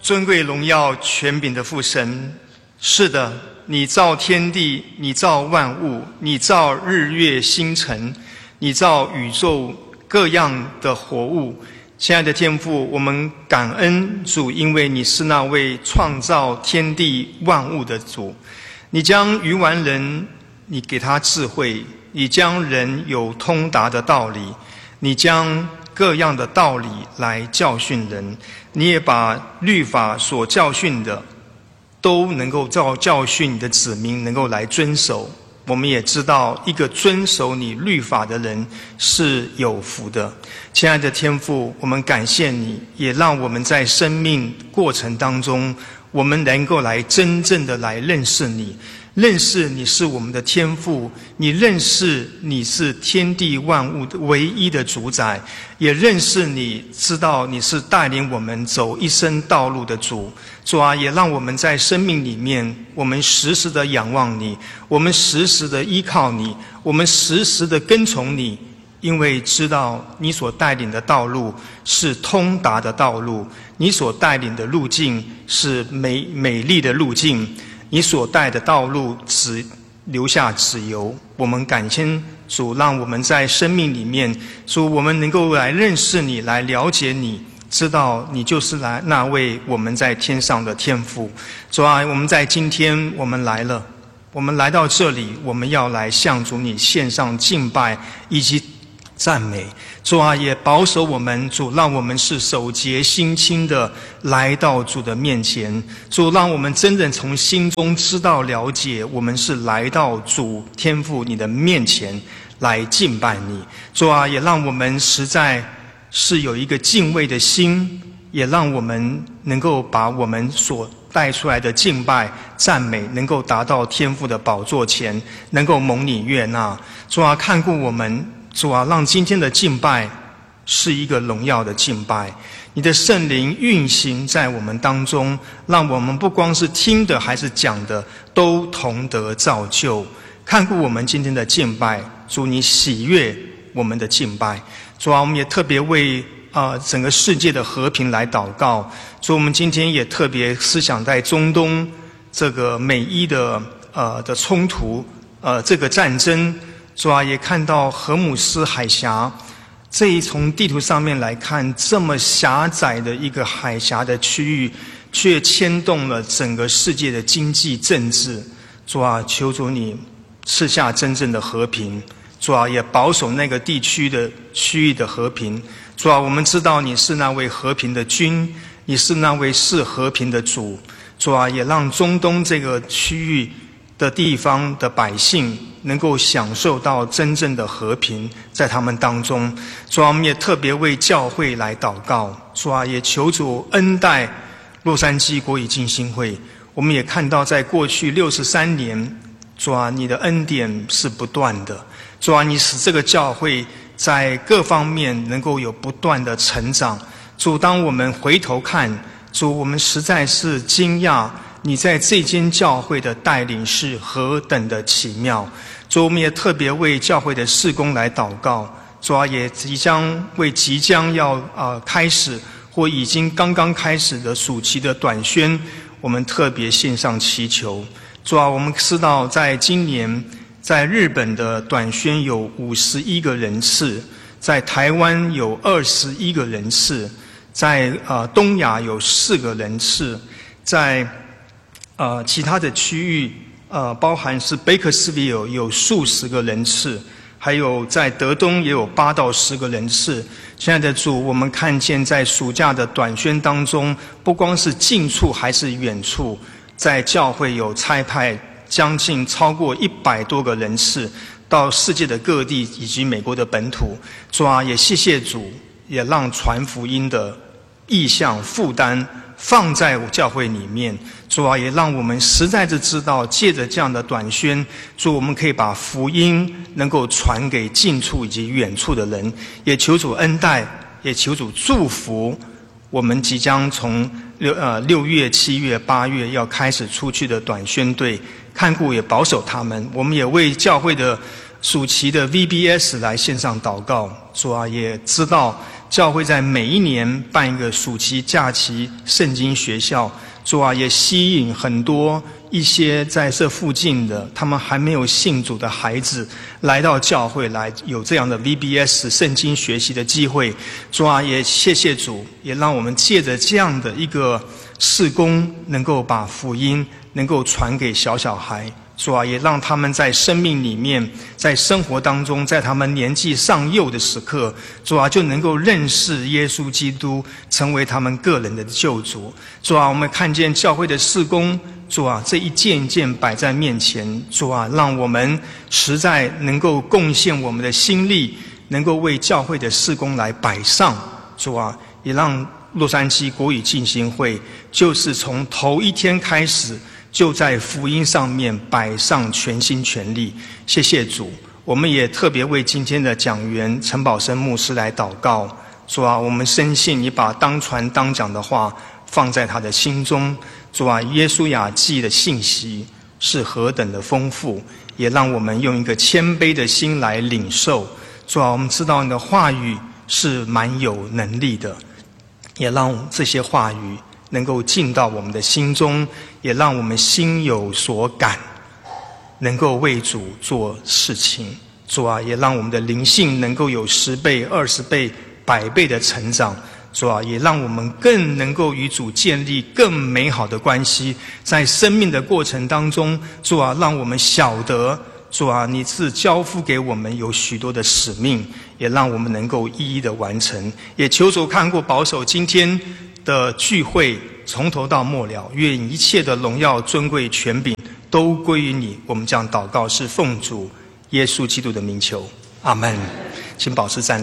尊贵荣耀权柄的父神，是的，你造天地，你造万物，你造日月星辰，你造宇宙各样的活物。亲爱的天父，我们感恩主，因为你是那位创造天地万物的主。你将愚顽人，你给他智慧，你将人有通达的道理，你将各样的道理来教训人，你也把律法所教训的都能够教训你的子民能够来遵守。我们也知道，一个遵守你律法的人是有福的。亲爱的天父，我们感谢你，也让我们在生命过程当中，我们能够来真正的来认识你，认识你是我们的天父，你认识你是天地万物唯一的主宰，也认识你知道你是带领我们走一生道路的主。主啊，也让我们在生命里面，我们时时的仰望你，我们时时的依靠你，我们时时的跟从你，因为知道你所带领的道路是通达的道路，你所带领的路径是美丽的路径，你所带的道路只留下自由。我们感谢主，让我们在生命里面，主，我们能够来认识你，来了解你，知道你就是那位我们在天上的天父。主啊，我们在今天我们来了，我们来到这里，我们要来向主你献上敬拜以及赞美。主啊，也保守我们，主，让我们是手洁心清的来到主的面前。主，让我们真正从心中知道了解，我们是来到主天父你的面前来敬拜你。主啊，也让我们实在是有一个敬畏的心，也让我们能够把我们所带出来的敬拜赞美能够达到天父的宝座前，能够蒙你悦纳。主啊，看顾我们，主啊，让今天的敬拜是一个荣耀的敬拜，你的圣灵运行在我们当中，让我们不光是听的还是讲的都同得造就。看顾我们今天的敬拜，主，你喜悦我们的敬拜。主啊，我们也特别为整个世界的和平来祷告。主，我们今天也特别思想在中东这个美伊的冲突，这个战争。主啊，也看到荷姆斯海峡，这一从地图上面来看，这么狭窄的一个海峡的区域，却牵动了整个世界的经济政治。主啊，求主你赐下真正的和平。主啊，也保守那个地区的区域的和平。主啊，我们知道你是那位和平的君，你是那位是和平的主。主啊，也让中东这个区域的地方的百姓能够享受到真正的和平在他们当中。主啊，我们也特别为教会来祷告。主啊，也求主恩待洛杉矶国语浸信会。我们也看到在过去63年，主啊，你的恩典是不断的。主啊，你使这个教会在各方面能够有不断的成长。主，当我们回头看，主，我们实在是惊讶你在这间教会的带领是何等的奇妙。主，我们也特别为教会的事工来祷告。主啊，也即将要开始或已经刚刚开始的暑期的短宣，我们特别献上祈求。主啊，我们知道在今年在日本的短宣有51个人次，在台湾有21个人次，在东亚有4个人次，在其他的区域包含是 Bakersfield 有数十个人次，还有在德东也有8到10个人次。亲爱的主，我们看见在暑假的短宣当中，不光是近处还是远处，在教会有差派将近超过100多个人次到世界的各地以及美国的本土。主啊，也谢谢主，也让传福音的意向负担放在教会里面。主啊，也让我们实在是知道，借着这样的短宣，主，我们可以把福音能够传给近处以及远处的人。也求主恩待，也求主祝福我们即将从6月、7月、8月要开始出去的短宣队，看顾也保守他们。我们也为教会的暑期的 VBS 来线上祷告。主啊，也知道教会在每一年办一个暑期假期圣经学校，主啊，也吸引很多一些在这附近的他们还没有信主的孩子来到教会来，有这样的 VBS 圣经学习的机会。主啊，也谢谢主，也让我们借着这样的一个事工，能够把福音能够传给小孩。主啊，也让他们在生命里面，在生活当中，在他们年纪尚幼的时刻，主啊，就能够认识耶稣基督，成为他们个人的救主。主啊，我们看见教会的事工，主啊，这一件一件摆在面前，主啊，让我们实在能够贡献我们的心力，能够为教会的事工来摆上。主啊，也让洛杉矶国语进行会，就是从头一天开始，就在福音上面摆上全心全力。谢谢主，我们也特别为今天的讲员陈宝生牧师来祷告。主啊，我们深信你把当传当讲的话放在他的心中。主啊，耶稣雅记的信息是何等的丰富，也让我们用一个谦卑的心来领受。主啊，我们知道你的话语是蛮有能力的，也让这些话语能够进到我们的心中，也让我们心有所感，能够为主做事情。主啊，也让我们的灵性能够有10倍、20倍、100倍的成长。主啊，也让我们更能够与主建立更美好的关系。在生命的过程当中，主啊，让我们晓得，主啊，你是交付给我们有许多的使命，也让我们能够一一的完成。也求主看过保守今天的聚会从头到末了，愿一切的荣耀、尊贵、权柄都归于你。我们这样祷告是奉主耶稣基督的名求，阿们。请保持站立。